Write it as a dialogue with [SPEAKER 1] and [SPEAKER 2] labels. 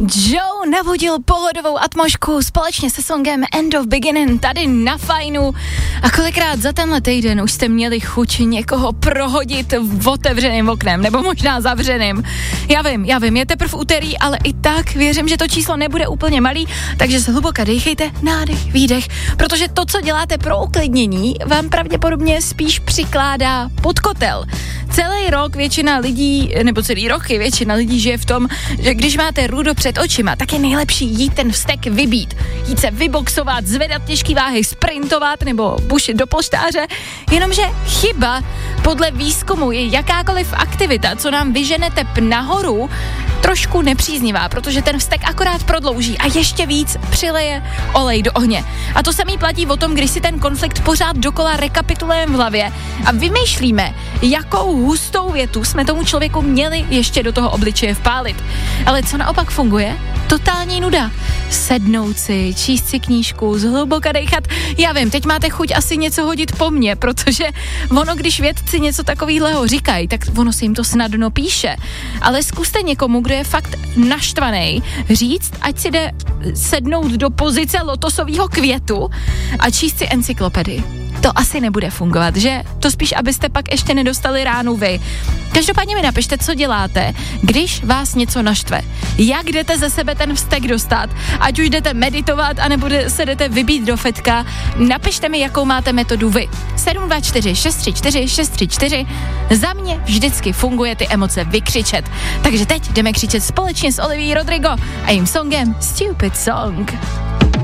[SPEAKER 1] Joe navodil pohodovou atmosféru společně se songem End of Beginning tady na Fajnu. A kolikrát za tenhle týden už jste měli chuť někoho prohodit otevřeným oknem, nebo možná zavřeným. Já vím, je teprve úterý, ale i tak věřím, že to číslo nebude úplně malý, takže se hluboka dejchejte, nádech, výdech, protože to, co děláte pro uklidnění, vám pravděpodobně spíš přikládá pod kotel. Celý rok většina lidí, nebo celý roky většina lidí žije v tom, že když máte rudo před očima, tak je nejlepší jít ten vztek vybít. Jít se vyboxovat, zvedat těžký váhy, sprintovat nebo bušit do polštáře. Jenomže chyba podle výzkumu je jakákoliv aktivita, co nám vyžene tep nahoru, trošku nepříznivá, protože ten vztek akorát prodlouží a ještě víc přileje olej do ohně. A to samý platí o tom, když si ten konflikt pořád dokola rekapitulujeme v hlavě a vymýšlíme, jakou hustou větu jsme tomu člověku měli ještě do toho obličeje vpálit. Ale co naopak funguje? Totální nuda. Sednout si, číst si knížku, zhluboka dejchat. Já vím, teď máte chuť asi něco hodit po mně, protože ono, když vědci něco takového říkají, tak ono si jim to snadno píše. Ale zkuste někomu, kdo je fakt naštvaný, říct, ať si jde sednout do pozice lotosového květu a číst si encyklopedii. To asi nebude fungovat, že? To spíš, abyste pak ještě nedostali ránu vy. Každopádně mi napište, co děláte, když vás něco naštve. Jak jdete ze sebe ten vztek dostat, ať už jdete meditovat, anebo se jdete vybít do fetka. Napište mi, jakou máte metodu vy. 724 634 634. Za mě vždycky funguje ty emoce vykřičet. Takže teď jdeme křičet společně s Olivií Rodrigo a jejím songem Stupid Song.